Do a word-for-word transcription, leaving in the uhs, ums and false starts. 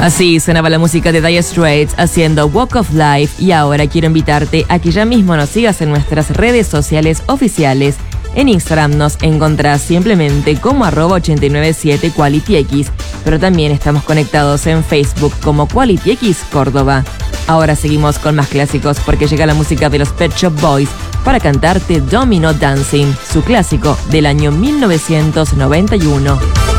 Así sonaba la música de Dire Straits haciendo Walk of Life, y ahora quiero invitarte a que ya mismo nos sigas en nuestras redes sociales oficiales. En Instagram nos encontrás simplemente como arroba ochenta y nueve siete QualityX, pero también estamos conectados en Facebook como QualityX Córdoba. Ahora seguimos con más clásicos porque llega la música de los Pet Shop Boys para cantarte Domino Dancing, su clásico del año mil novecientos noventa y uno.